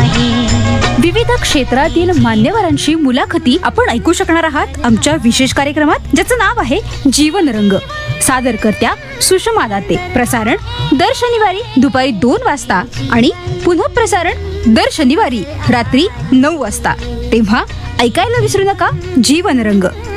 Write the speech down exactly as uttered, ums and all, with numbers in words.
आहे. विविध क्षेत्रातील मान्यवरांची मुलाखती आपण ऐकू शकणार आहात आमच्या विशेष कार्यक्रमात, ज्याचं नाव आहे जीवन रंग. सादर करत्या सुषमा दाते. प्रसारण दर शनिवारी दुपारी दोन वाजता आणि पुन्हा प्रसारण दर शनिवारी रात्री नऊ वाजता. तेव्हा ऐकायला विसरू नका जीवन रंग.